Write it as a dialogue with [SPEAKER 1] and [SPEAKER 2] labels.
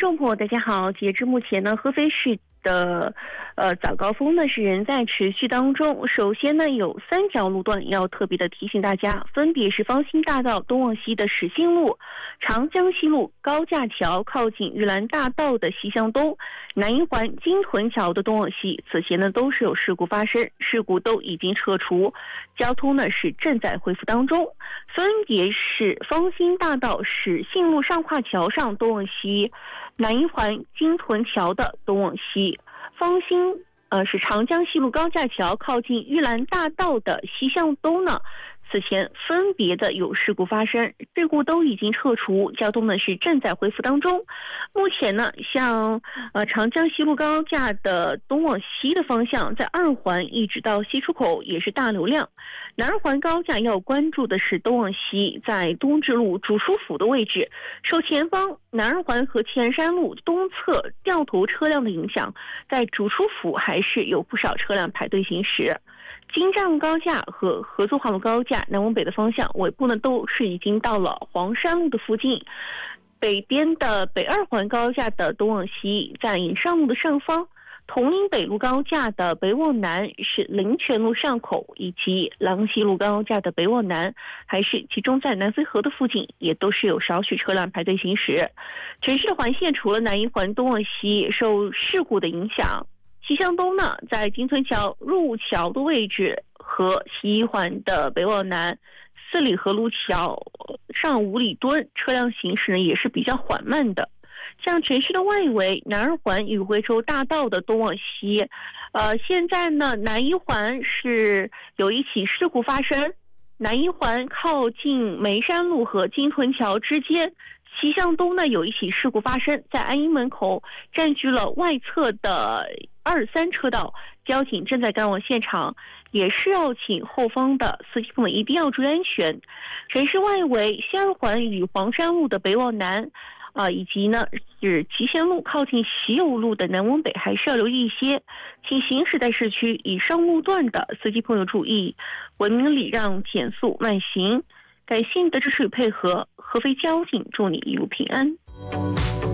[SPEAKER 1] 众朋友，大家好。截至目前呢，合肥市的早高峰呢是仍在持续当中。首先呢，有3条路段要特别的提醒大家，分别是方兴大道东往西的始兴路、长江西路高架桥靠近玉兰大道的西向东、南一环金屯桥的东往西。此前呢都是有事故发生，事故都已经撤除，交通呢是正在恢复当中。分别是方兴大道始兴路上跨桥上东往西、南一环金屯桥的东往西。方兴是长江西路高架桥靠近玉兰大道的西向东呢，此前分别的有事故发生，事故都已经撤除，交通呢是正在恢复当中。目前呢，像长江西路高架的东往西的方向，在2环一直到西出口也是大流量。南2环高架要关注的是东往西，在东直路主书府的位置，受前方南2环和前山路东侧掉头车辆的影响，在主书府还是有不少车辆排队行驶。京站路高架和合作化路高架南往北的方向尾部呢都是已经到了黄山路的附近。北边的北2环高架的东往西，在引上路的上方，铜陵北路高架的北往南是灵泉路上口，以及郎西路高架的北往南还是集中在南淝河的附近，也都是有少许车辆排队行驶。城市的环线除了南一环东往西受事故的影响，西向东呢，在金屯桥入桥的位置和西1环的北往南4里河路桥上5里墩车辆行驶呢也是比较缓慢的。像城市的外围，南2环与徽州大道的东往西，现在呢南1环是有一起事故发生，南1环靠近梅山路和金屯桥之间，西向东呢有一起事故发生，在安营门口占据了外侧的2、3车道，交警正在赶往现场，也是要请后方的司机朋友一定要注意安全。城市外围西2环与黄山路的北往南以及呢是集贤路靠近喜友路的南往北还是要留意一些，请行驶在市区以上路段的司机朋友注意文明礼让，减速慢行。感谢你的支持与配合，合肥交警祝你一路平安。